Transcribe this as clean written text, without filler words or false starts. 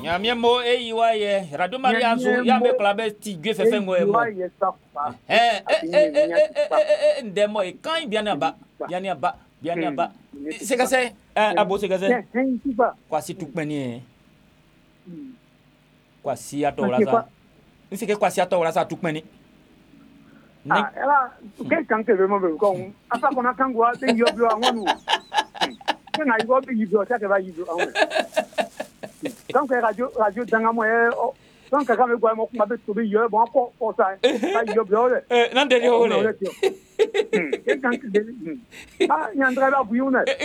Nyamiemo eyiwaye Radio Maria zo ya me klabe ti gwe fefe ngo emo. Ndemo e kan bianaba. C'est que c'est abo c'est que c'est. Kwa si tukmeni. Kwa si atoraza. C'est que kwa si atoraza tukmeni. Ela quelqu'un que veut me con. Asa kona kangwa te yobyo angonu. Nga igo bi yibyo ta ke ba yibyo angonu. Donc radio danga mo donc ka me gwa mo kuma be to be yo bon ko sa ba yobyo le. Nan de ho le. Quelqu'un que nyandra ba buyuna.